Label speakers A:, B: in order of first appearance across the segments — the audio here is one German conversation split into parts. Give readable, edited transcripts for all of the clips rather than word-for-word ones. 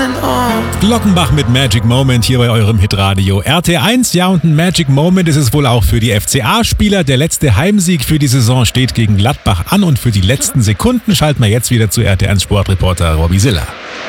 A: Glockenbach mit Magic Moment hier bei eurem Hitradio RT1. Ja, und ein Magic Moment ist es wohl auch für die FCA-Spieler. Der letzte Heimsieg für die Saison steht gegen Gladbach an und für die letzten Sekunden schalten wir jetzt wieder zu RT1 Sportreporter Robbie Siller.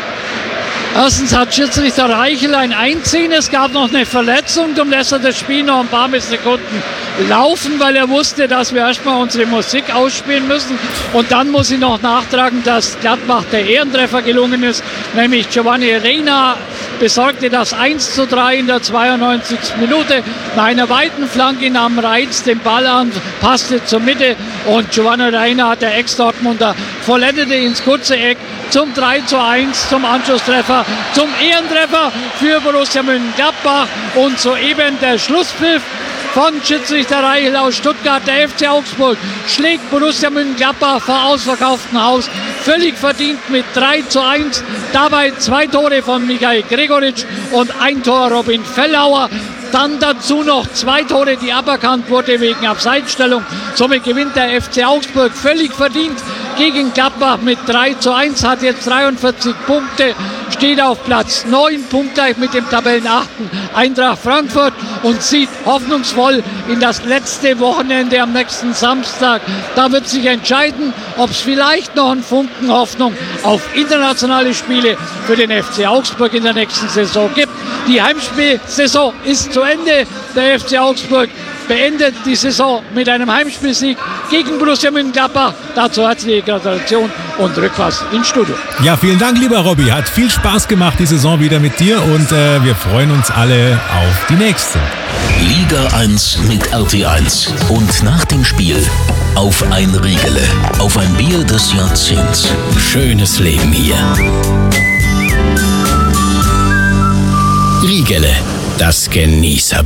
B: Erstens hat Schiedsrichter Reichel ein Einziehen. Es gab noch eine Verletzung. Darum lässt er das Spiel noch ein paar Sekunden laufen, weil er wusste, dass wir erstmal unsere Musik ausspielen müssen. Und dann muss ich noch nachtragen, dass Gladbach der Ehrentreffer gelungen ist. Nämlich Giovanni Reina besorgte das 1:3 in der 92. Minute. Nach einer weiten Flanke nahm Reitz den Ball an, passte zur Mitte. Und Giovanni Reina hat der Ex-Dortmunder vollendete ins kurze Eck zum 3:1, zum Anschlusstreffer, zum Ehrentreffer für Borussia Mönchengladbach. Und soeben der Schlusspfiff von Schiedsrichter Reichel aus Stuttgart. Der FC Augsburg schlägt Borussia Mönchengladbach vor ausverkauftem Haus völlig verdient mit 3:1. Dabei 2 Tore von Michael Gregoritsch und 1 Tor Robin Fellauer. Dann dazu noch 2 Tore, die aberkannt wurde wegen Abseitsstellung. Somit gewinnt der FC Augsburg völlig verdient gegen Gladbach mit 3:1, hat jetzt 43 Punkte, steht auf Platz 9, punktgleich mit dem Tabellenachten Eintracht Frankfurt und sieht hoffnungsvoll in das letzte Wochenende am nächsten Samstag. Da wird sich entscheiden, ob es vielleicht noch einen Funken Hoffnung auf internationale Spiele für den FC Augsburg in der nächsten Saison gibt. Die Heimspielsaison ist zu Ende. Der FC Augsburg beendet die Saison mit einem Heimspielsieg gegen Borussia Mönchengladbach. Dazu herzliche Gratulation und Rückpass ins Studio.
A: Ja, vielen Dank, lieber Robby. Hat viel Spaß gemacht, die Saison wieder mit dir und wir freuen uns alle auf die nächste.
C: Liga 1 mit RT1 und nach dem Spiel auf ein Riegele, auf ein Bier des Jahrzehnts. Schönes Leben hier. Riegele, das Genießer.